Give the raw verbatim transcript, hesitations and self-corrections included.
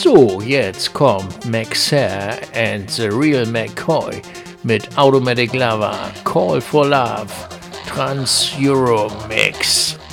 So, jetzt kommt Maxer and the Real McCoy mit Automatic Lover, Call for Love, Trans Euro Mix.